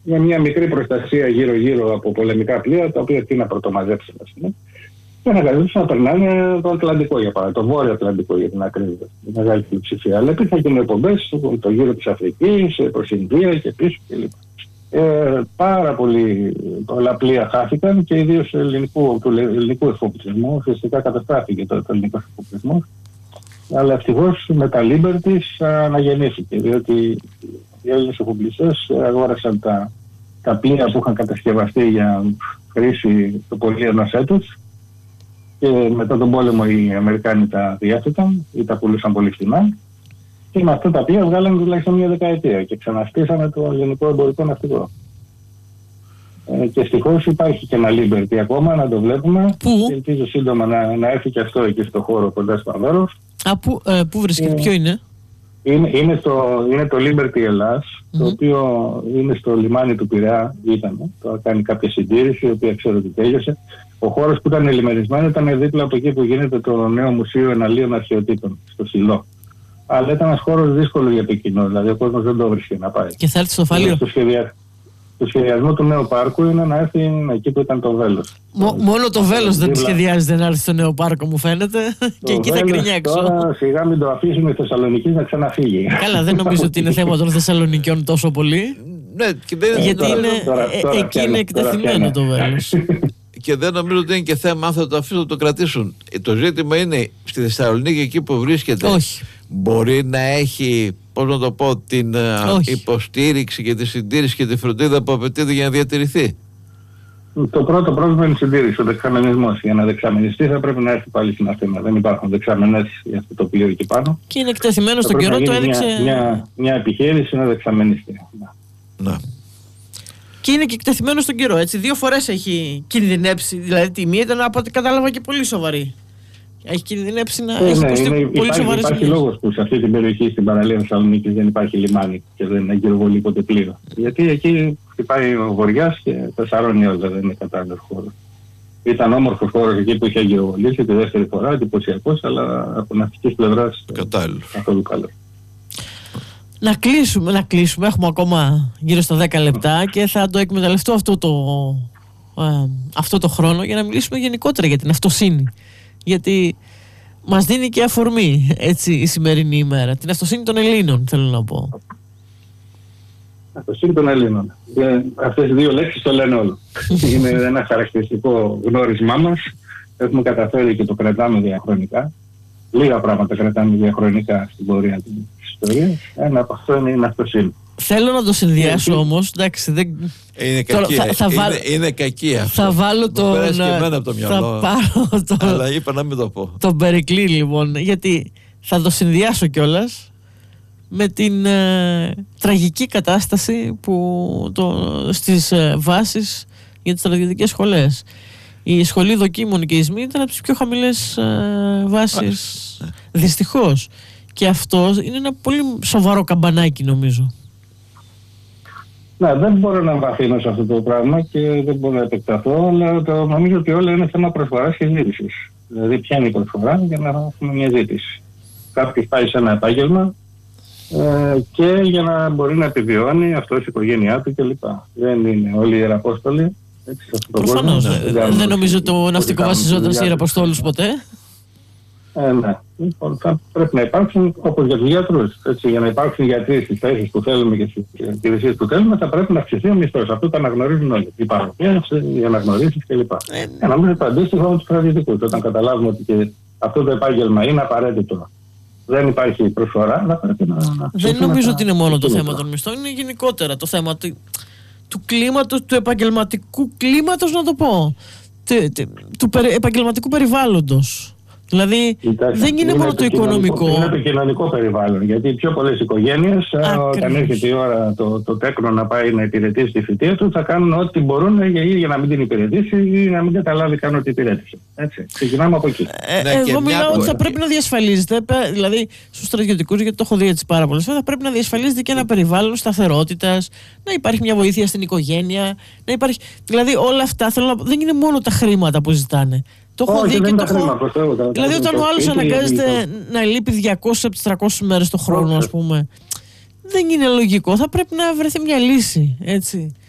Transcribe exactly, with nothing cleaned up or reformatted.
για μια μικρή προστασία γύρω-γύρω από πολεμικά πλοία, τα οποία τι να πρωτομαζέψουν, ας πούμε, και να καθίσουν να περνάνε το Ατλαντικό, για παράδειγμα, το Βόρειο Ατλαντικό για την ακρίβεια. Η μεγάλη πλειοψηφία. Αλλά υπήρχαν και εκπομπές το γύρο της Αφρικής, προς Ινδία και πίσω κλπ. Ε, πάρα πολύ, πολλά πλοία χάθηκαν και ιδίως του ελληνικού, του ελληνικού εφοπλισμού. Ουσιαστικά καταστράφηκε το, το ελληνικό εφοπλισμό. Αλλά ευτυχώς με τα Liberties αναγεννήθηκε, διότι οι Έλληνες εφοπλιστές αγόρασαν τα, τα πλοία που είχαν κατασκευαστεί για χρήση το πολύ ενός έτους. Και μετά τον πόλεμο οι Αμερικάνοι τα διέθεταν ή τα πουλούσαν πολύ φθηνά. Και με αυτά τα πλοία βγάλανε τουλάχιστον μια δεκαετία και ξαναστήσανε το ελληνικό εμπορικό ναυτικό. Ε, και ευτυχώς υπάρχει και ένα Liberty ακόμα, να το βλέπουμε. Πού? Και ελπίζω σύντομα να, να έρθει και αυτό εκεί στο χώρο κοντά στο Ανδόρος. Α, πού, ε, πού βρίσκεται, ε, ποιο είναι? Είναι, είναι, στο, είναι το Liberty Ελλάς, mm-hmm. το οποίο είναι στο λιμάνι του Πειραιά, ήταν. Το κάνει κάποια συντήρηση, η οποία ξέρω ότι τέλειωσε. Ο χώρος που ήταν ελιμερισμένο ήταν δίπλα από εκεί που γίνεται το νέο Μουσείο Εναλλίων Αρχαιοτήτων, στο Σιλό. Αλλά ήταν ένας χώρος δύσκολο για το κοινό, δηλαδή ο κόσμος δεν το βρίσκει να πάει. Και θα έρθει στο Φάληρο. Το, σχεδια... το σχεδιασμό του νέου πάρκου είναι να έρθει εκεί που ήταν το Βέλος. Μο, μόνο το Βέλος δεν σχεδιάζεται να έρθει στο νέο πάρκο, μου φαίνεται. Και εκεί θα κρινιάξω. Τώρα σιγά μην το αφήσουμε στη Θεσσαλονίκη να ξαναφύγει. Καλά, δεν νομίζω ότι είναι θέμα των Θεσσαλονικιών τόσο πολύ. Ναι, και δεν... Γιατί τώρα, είναι, τώρα, τώρα, εκεί τώρα, είναι εκτεθειμένο το Βέλος. Και δεν νομίζω ότι είναι και θέμα αν θα το αφήσουν να το κρατήσουν. Το ζήτημα είναι στη Θεσσαλονίκη, εκεί που βρίσκεται. Όχι. Μπορεί να έχει, πώς να το πω, την Όχι. υποστήριξη και τη συντήρηση και τη φροντίδα που απαιτείται για να διατηρηθεί. Το πρώτο πρόβλημα είναι η συντήρηση, ο δεξαμενισμός. Για να δεξαμενιστεί θα πρέπει να έρθει πάλι στην Αθήνα. Δεν υπάρχουν δεξαμενές για αυτό το πλοίο εκεί πάνω. Και είναι εκτεθειμένο στον καιρό, το έδειξε. Μια, μια, μια επιχείρηση να δεξαμενιστεί. Να. Και είναι και εκτεθειμένο στον καιρό, έτσι. Δύο φορές έχει κινδυνεύσει. Δηλαδή, τη μία ήταν από ό,τι κατάλαβα και πολύ σοβαρή. Έχει κινδυνεύσει να ε, έχει ναι, υποστεί είναι, πολύ υπάρχει, σοβαρές υπάρχει λόγος που σε αυτή την περιοχή, στην παραλία Θεσσαλονίκης, δεν υπάρχει λιμάνι και δεν εγκυροβολεί ποτέ πλοίο. Γιατί εκεί χτυπάει ο βοριάς και τα σαρώνει όλα, δεν είναι κατάλληλος χώρος. Ήταν όμορφος χώρος εκεί που είχε εγκυροβολήσει τη δεύτερη φορά, εντυπωσιακός, αλλά από ναυτικής πλευράς καθόλου καλό. Να κλείσουμε, να κλείσουμε. Έχουμε ακόμα γύρω στα δέκα λεπτά και θα το εκμεταλλευτώ αυτό το, ε, αυτό το χρόνο για να μιλήσουμε γενικότερα για την αυτοσύνη. Γιατί μας δίνει και αφορμή, έτσι, η σημερινή ημέρα. Την αυτοσύνη των Ελλήνων, θέλω να πω. Αυτοσύνη των Ελλήνων. Αυτές οι δύο λέξεις το λένε όλο. Είναι ένα χαρακτηριστικό γνώρισμά μας. Έχουμε καταφέρει και το κρατάμε διαχρονικά. Λίγα πράγματα κρατάμε διαχρονικά στην πορεία της ιστορίας. Ένα από αυτό είναι η αυτοσύνη. Θέλω να το συνδυάσω όμως. Εντάξει, δεν... Είναι κακία. Θα, θα είναι, βάλ... είναι κακία αυτό. Θα βάλω τον... Μου και εμένα από το μυαλό. Θα πάρω το... Αλλά είπα να μην το πω. Τον Περικλή, λοιπόν. Γιατί θα το συνδυάσω κιόλας με την ε, τραγική κατάσταση που το, στις ε, βάσεις για τις στρατιωτικές σχολές. Η σχολή δοκίμων και η ΣΜΗ ήταν από τις πιο χαμηλές ε, βάσεις. Ναι. Δυστυχώς. Και αυτό είναι ένα πολύ σοβαρό καμπανάκι, νομίζω. Ναι, δεν μπορώ να βαθύνω σε αυτό το πράγμα και δεν μπορώ να επεκταθώ, αλλά το, νομίζω ότι όλα είναι θέμα προσφοράς και ζήτησης. Δηλαδή, ποια είναι η προσφορά για να έχουμε μια ζήτηση. Κάποιος πάει σε ένα επάγγελμα ε, και για να μπορεί να επιβιώνει αυτός, η οικογένειά του κλπ. Δεν είναι όλοι οι ιεραπόστολοι. Προφανώς. Δεν, δεν νομίζω ότι το ναυτικό βασιζόταν σε ιεραποστόλους ποτέ. Ε, ναι. Λοιπόν, θα πρέπει να υπάρξουν, όπως για τους γιατρούς, έτσι, για να υπάρξουν γιατροί στις θέσεις που θέλουμε και στις υπηρεσίες που θέλουμε, θα πρέπει να αυξηθεί ο μισθός. Αυτό το αναγνωρίζουν όλοι. Οι παροχές, οι αναγνωρίσεις κλπ. Ε, ε, νομίζω το αντίστοιχο με τους στρατιωτικούς. Όταν καταλάβουμε ότι και αυτό το επάγγελμα είναι απαραίτητο, δεν υπάρχει προσφορά, θα πρέπει να. να δεν νομίζω να... ότι είναι μόνο το θέμα των μισθών, είναι γενικότερα το θέμα του, του κλίματος, του επαγγελματικού κλίματος, να το πω. Του, του, του περι, επαγγελματικού περιβάλλοντος. Δηλαδή Κοιτάξτε, δεν είναι, είναι μόνο το, το οικονομικό. Είναι το κοινωνικό περιβάλλον. Γιατί οι πιο πολλές οικογένειες, όταν έρχεται η ώρα το, το τέκνο να πάει να υπηρετήσει τη θητεία του, θα κάνουν ό,τι μπορούν για, για να μην την υπηρετήσει ή να μην καταλάβει καν ότι υπηρέτησε. Έτσι. Ξεκινάμε από εκεί. Ε, ναι, εγώ μιλάω ότι θα πρέπει να διασφαλίζεται, δηλαδή στους στρατιωτικούς, γιατί το έχω δει έτσι πάρα πολλές φορές, θα πρέπει να διασφαλίζεται και ένα περιβάλλον σταθερότητας, να υπάρχει μια βοήθεια στην οικογένεια, να υπάρχει. Δηλαδή όλα αυτά θέλω να... δεν είναι μόνο τα χρήματα που ζητάνε. Το έχω δει και το έχω. Δηλαδή, όταν ο άλλος αναγκάζεται να λείπει διακόσιες από τις τριακόσιες μέρες το χρόνο, ας πούμε, δεν είναι λογικό. Θα πρέπει να βρεθεί μια λύση. Έτσι.